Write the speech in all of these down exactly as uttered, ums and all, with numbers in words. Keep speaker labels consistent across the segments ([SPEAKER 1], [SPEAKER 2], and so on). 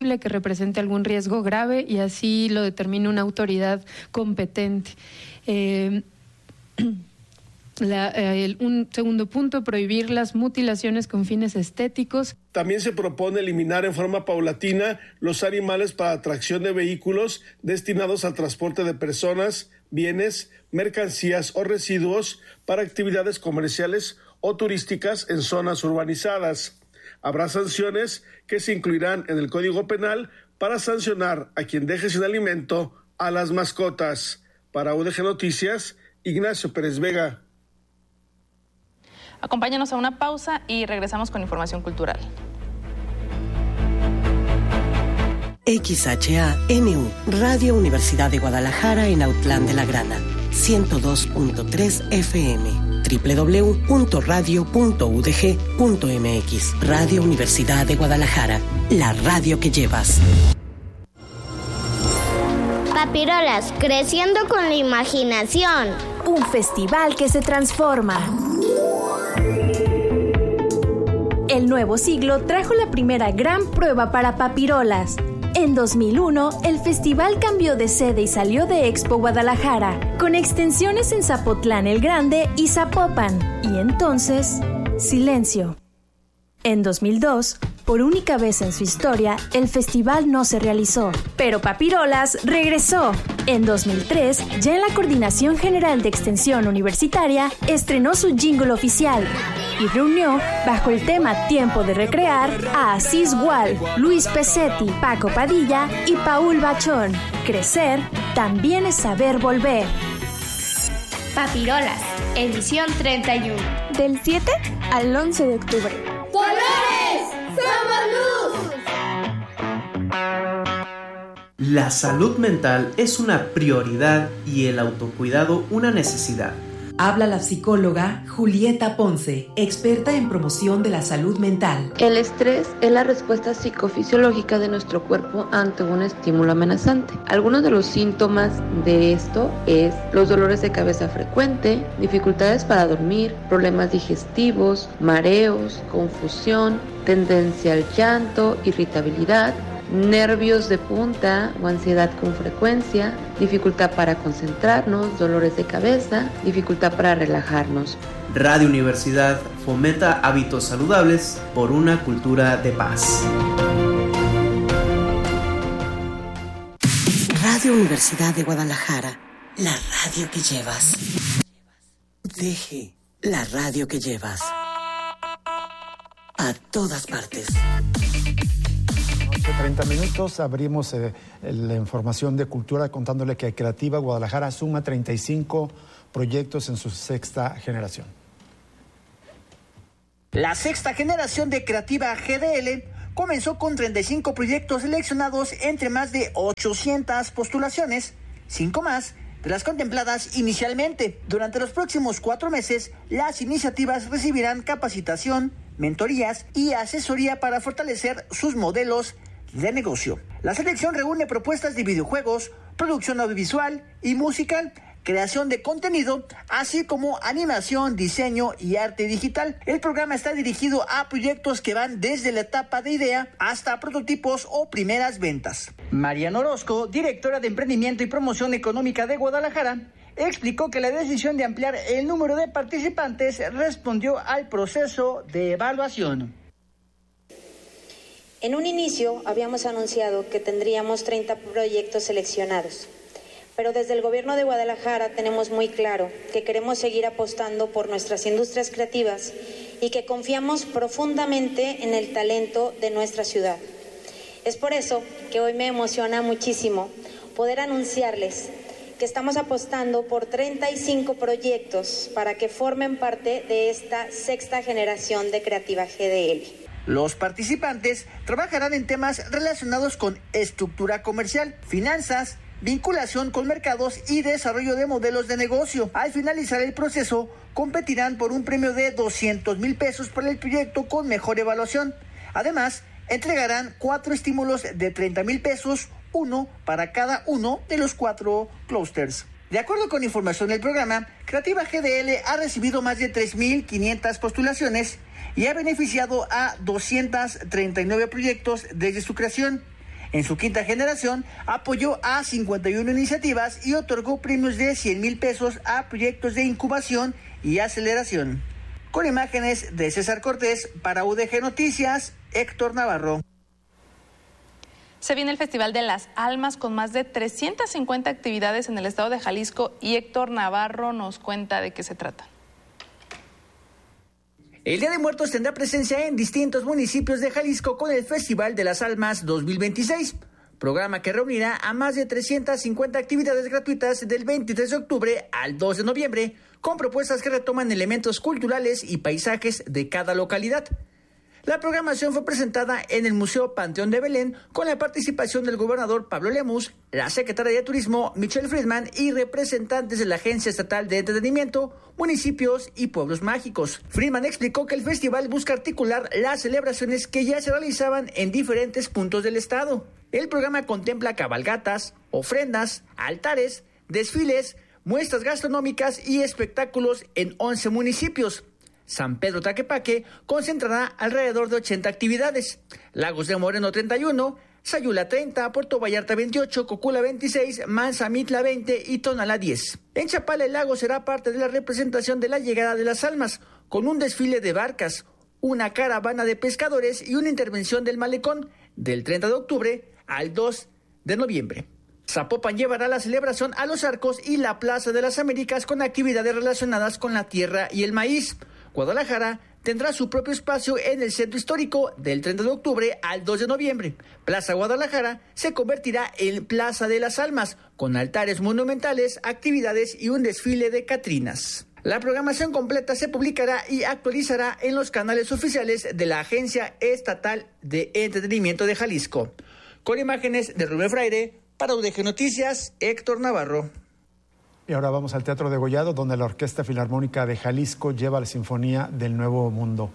[SPEAKER 1] múltiple que represente algún riesgo grave y así lo determine una autoridad competente. Eh, La, el, un segundo punto, prohibir las mutilaciones con fines estéticos.
[SPEAKER 2] También se propone eliminar en forma paulatina los animales para atracción de vehículos destinados al transporte de personas, bienes, mercancías o residuos para actividades comerciales o turísticas en zonas urbanizadas. Habrá sanciones que se incluirán en el Código Penal para sancionar a quien deje sin alimento a las mascotas. Para U D G Noticias, Ignacio Pérez Vega.
[SPEAKER 3] Acompáñanos a una pausa y regresamos con información cultural.
[SPEAKER 4] X H A N U, Radio Universidad de Guadalajara en Autlán de la Grana, ciento dos punto tres F M, doble u doble u doble u punto radio punto u d g punto m x. Radio Universidad de Guadalajara, la radio que llevas.
[SPEAKER 5] Papirolas, creciendo con la imaginación.
[SPEAKER 6] Un festival que se transforma. El nuevo siglo trajo la primera gran prueba para Papirolas. En dos mil uno, el festival cambió de sede y salió de Expo Guadalajara, con extensiones en Zapotlán el Grande y Zapopan. Y entonces, silencio. En dos mil dos, por única vez en su historia, el festival no se realizó, pero Papirolas regresó. En dos mil tres, ya en la Coordinación General de Extensión Universitaria, estrenó su jingle oficial y reunió, bajo el tema Tiempo de Recrear, a Asís Gual, Luis Pesetti, Paco Padilla y Paul Bachón. Crecer también es saber volver.
[SPEAKER 5] Papirolas, edición treinta y uno.
[SPEAKER 7] Del siete al once de octubre.
[SPEAKER 5] ¡Colores! ¡Somos luz!
[SPEAKER 8] La salud mental es una prioridad y el autocuidado una necesidad.
[SPEAKER 9] Habla la psicóloga Julieta Ponce, experta en promoción de la salud mental.
[SPEAKER 10] El estrés es la respuesta psicofisiológica de nuestro cuerpo ante un estímulo amenazante. Algunos de los síntomas de esto es los dolores de cabeza frecuente, dificultades para dormir, problemas digestivos, mareos, confusión, tendencia al llanto, irritabilidad, nervios de punta o ansiedad con frecuencia, dificultad para concentrarnos, dolores de cabeza, dificultad para relajarnos.
[SPEAKER 8] Radio Universidad fomenta hábitos saludables por una cultura de paz.
[SPEAKER 4] Radio Universidad de Guadalajara, la radio que llevas. Deje la radio que llevas. A todas partes.
[SPEAKER 11] treinta minutos, abrimos eh, la información de cultura contándole que Creativa Guadalajara suma treinta y cinco proyectos en su sexta generación.
[SPEAKER 12] La sexta generación de Creativa G D L comenzó con treinta y cinco proyectos seleccionados entre más de ochocientas postulaciones, cinco más de las contempladas inicialmente. Durante los próximos cuatro meses, las iniciativas recibirán capacitación, mentorías y asesoría para fortalecer sus modelos de negocio. La selección reúne propuestas de videojuegos, producción audiovisual y musical, creación de contenido, así como animación, diseño y arte digital. El programa está dirigido a proyectos que van desde la etapa de idea hasta prototipos o primeras ventas. Mariana Orozco, directora de Emprendimiento y Promoción Económica de Guadalajara, explicó que la decisión de ampliar el número de participantes respondió al proceso de evaluación.
[SPEAKER 13] En un inicio habíamos anunciado que tendríamos treinta proyectos seleccionados, pero desde el gobierno de Guadalajara tenemos muy claro que queremos seguir apostando por nuestras industrias creativas y que confiamos profundamente en el talento de nuestra ciudad. Es por eso que hoy me emociona muchísimo poder anunciarles que estamos apostando por treinta y cinco proyectos para que formen parte de esta sexta generación de Creativa G D L.
[SPEAKER 12] Los participantes trabajarán en temas relacionados con estructura comercial, finanzas, vinculación con mercados y desarrollo de modelos de negocio. Al finalizar el proceso, competirán por un premio de doscientos mil pesos por el proyecto con mejor evaluación. Además, entregarán cuatro estímulos de treinta mil pesos, uno para cada uno de los cuatro clústeres. De acuerdo con información del programa, Creativa G D L ha recibido más de tres mil quinientas postulaciones y ha beneficiado a doscientos treinta y nueve proyectos desde su creación. En su quinta generación, apoyó a cincuenta y una iniciativas y otorgó premios de cien mil pesos a proyectos de incubación y aceleración. Con imágenes de César Cortés, para U D G Noticias, Héctor Navarro.
[SPEAKER 3] Se viene el Festival de las Almas con más de trescientas cincuenta actividades en el estado de Jalisco y Héctor Navarro nos cuenta de qué se trata.
[SPEAKER 12] El Día de Muertos tendrá presencia en distintos municipios de Jalisco con el Festival de las Almas dos mil veintiséis, programa que reunirá a más de trescientas cincuenta actividades gratuitas del veintitrés de octubre al dos de noviembre, con propuestas que retoman elementos culturales y paisajes de cada localidad. La programación fue presentada en el Museo Panteón de Belén con la participación del gobernador Pablo Lemus, la secretaria de Turismo Michelle Friedman y representantes de la Agencia Estatal de Entretenimiento, municipios y pueblos mágicos. Friedman explicó que el festival busca articular las celebraciones que ya se realizaban en diferentes puntos del estado. El programa contempla cabalgatas, ofrendas, altares, desfiles, muestras gastronómicas y espectáculos en once municipios. San Pedro Tlaquepaque concentrará alrededor de ochenta actividades. Lagos de Moreno treinta y uno, Sayula treinta, Puerto Vallarta veintiocho, Cocula veintiséis, Manzamitla veinte y Tonalá diez. En Chapala el lago será parte de la representación de la llegada de las almas, con un desfile de barcas, una caravana de pescadores y una intervención del malecón del treinta de octubre al dos de noviembre. Zapopan llevará la celebración a Los Arcos y la Plaza de las Américas con actividades relacionadas con la tierra y el maíz. Guadalajara tendrá su propio espacio en el centro histórico del treinta de octubre al dos de noviembre. Plaza Guadalajara se convertirá en Plaza de las Almas, con altares monumentales, actividades y un desfile de catrinas. La programación completa se publicará y actualizará en los canales oficiales de la Agencia Estatal de Entretenimiento de Jalisco. Con imágenes de Rubén Fraire, para U D G Noticias, Héctor Navarro.
[SPEAKER 11] Y ahora vamos al Teatro Degollado, donde la Orquesta Filarmónica de Jalisco lleva la Sinfonía del Nuevo Mundo.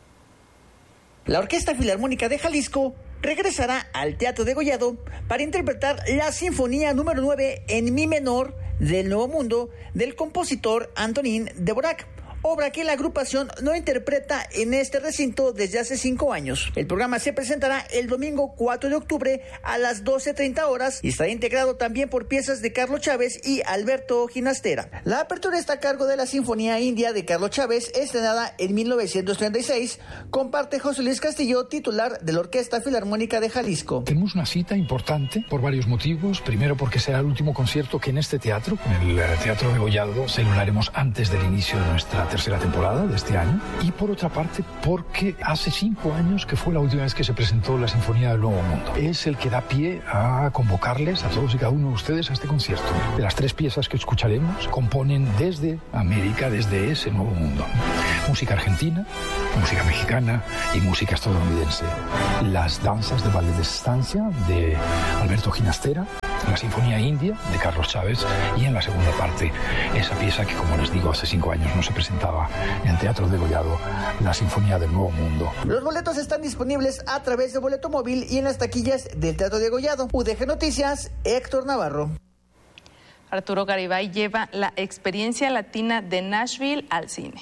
[SPEAKER 12] La Orquesta Filarmónica de Jalisco regresará al Teatro Degollado para interpretar la Sinfonía número nueve en mi menor del Nuevo Mundo del compositor Antonín Dvorak, obra que la agrupación no interpreta en este recinto desde hace cinco años. El programa se presentará el domingo cuatro de octubre a las doce treinta horas y estará integrado también por piezas de Carlos Chávez y Alberto Ginastera. La apertura está a cargo de la Sinfonía India de Carlos Chávez, estrenada en mil novecientos treinta y seis, comparte José Luis Castillo, titular de la Orquesta Filarmónica de Jalisco.
[SPEAKER 14] Tenemos una cita importante por varios motivos. Primero, porque será el último concierto que en este teatro, en el Teatro Degollado, celebraremos antes del inicio de nuestra tercera temporada de este año, y por otra parte porque hace cinco años que fue la última vez que se presentó la Sinfonía del Nuevo Mundo. Es el que da pie a convocarles a todos y cada uno de ustedes a este concierto. De las tres piezas que escucharemos componen desde América, desde ese Nuevo Mundo. Música argentina, música mexicana y música estadounidense. Las danzas de ballet de estancia de Alberto Ginastera, la Sinfonía India de Carlos Chávez y en la segunda parte esa pieza que, como les digo, hace cinco años no se presentaba en Teatro Degollado, la Sinfonía del Nuevo Mundo.
[SPEAKER 12] Los boletos están disponibles a través de Boleto Móvil y en las taquillas del Teatro Degollado. U D G Noticias, Héctor Navarro.
[SPEAKER 3] Arturo Garibay lleva la experiencia latina de Nashville al cine.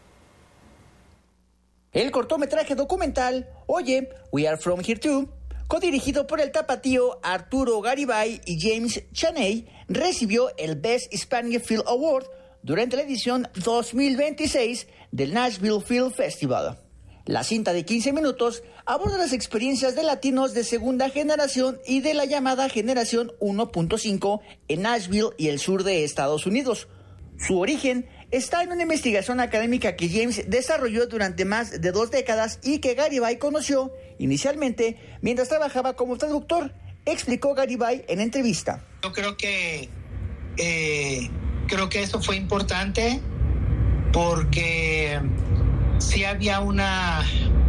[SPEAKER 12] El cortometraje documental Oye, We Are From Here Too, codirigido por el tapatío Arturo Garibay y James Chaney, recibió el Best Hispanic Film Award durante la edición dos mil veintiséis del Nashville Film Festival. La cinta de quince minutos aborda las experiencias de latinos de segunda generación y de la llamada generación uno punto cinco en Nashville y el sur de Estados Unidos. Su origen está en una investigación académica que James desarrolló durante más de dos décadas y que Garibay conoció inicialmente mientras trabajaba como traductor, explicó Garibay en entrevista.
[SPEAKER 15] Yo creo que eh, creo que eso fue importante porque sí había una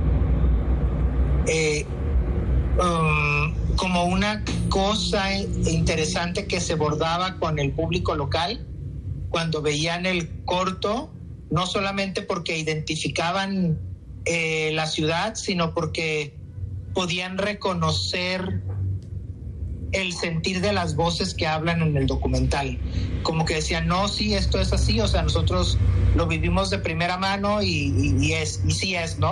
[SPEAKER 15] eh, um, como una cosa interesante que se bordaba con el público local cuando veían el corto, no solamente porque identificaban eh, la ciudad, sino porque podían reconocer el sentir de las voces que hablan en el documental. Como que decían, no, sí, esto es así, o sea, nosotros lo vivimos de primera mano y, y, y es, y sí es, ¿no?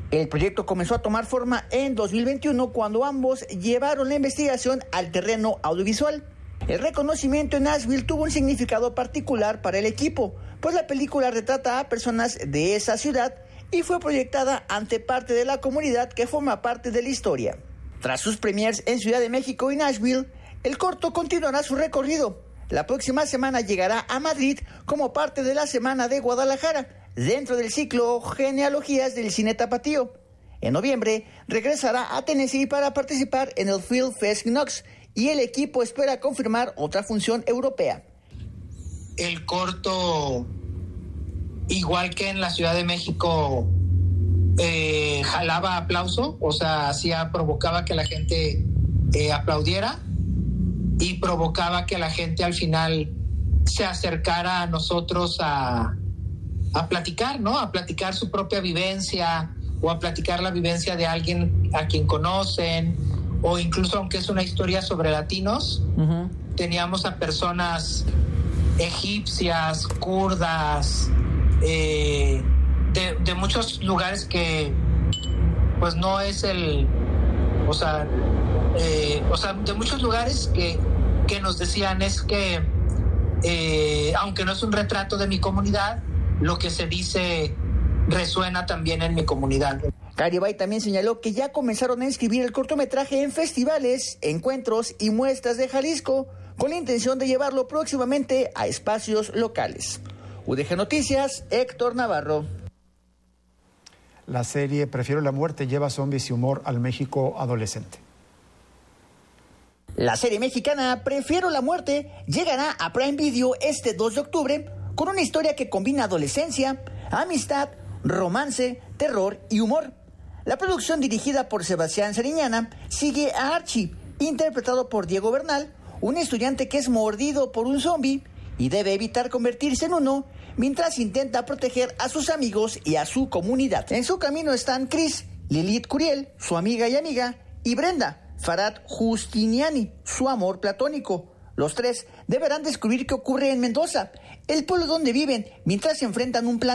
[SPEAKER 12] El proyecto comenzó a tomar forma en dos mil veintiuno cuando ambos llevaron la investigación al terreno audiovisual. El reconocimiento en Nashville tuvo un significado particular para el equipo, pues la película retrata a personas de esa ciudad y fue proyectada ante parte de la comunidad que forma parte de la historia. Tras sus premiers en Ciudad de México y Nashville, el corto continuará su recorrido. La próxima semana llegará a Madrid como parte de la Semana de Guadalajara, dentro del ciclo Genealogías del Cine Tapatío. En noviembre regresará a Tennessee para participar en el Film Fest Knox y el equipo espera confirmar otra función europea.
[SPEAKER 15] El corto, igual que en la Ciudad de México, eh, jalaba aplauso, o sea, hacía, provocaba que la gente eh, aplaudiera y provocaba que la gente al final se acercara a nosotros a, a platicar, ¿no? A platicar su propia vivencia o a platicar la vivencia de alguien a quien conocen, o incluso aunque es una historia sobre latinos, uh-huh. teníamos a personas egipcias, kurdas, eh, de, de muchos lugares que pues no es el, o sea, eh, o sea, de muchos lugares que, que nos decían es que eh, aunque no es un retrato de mi comunidad, lo que se dice resuena también en mi comunidad.
[SPEAKER 12] Garibay también señaló que ya comenzaron a inscribir el cortometraje en festivales, encuentros y muestras de Jalisco, con la intención de llevarlo próximamente a espacios locales. U D G Noticias, Héctor Navarro.
[SPEAKER 11] La serie Prefiero la muerte lleva zombies y humor al México adolescente.
[SPEAKER 12] La serie mexicana Prefiero la muerte llegará a Prime Video este dos de octubre con una historia que combina adolescencia, amistad, romance, terror y humor. La producción, dirigida por Sebastián Sariñana, sigue a Archie, interpretado por Diego Bernal, un estudiante que es mordido por un zombie y debe evitar convertirse en uno mientras intenta proteger a sus amigos y a su comunidad. En su camino están Chris, Lilith Curiel, su amiga y amiga, y Brenda, Farad Justiniani, su amor platónico. Los tres deberán descubrir qué ocurre en Mendoza, el pueblo donde viven, mientras se enfrentan un plan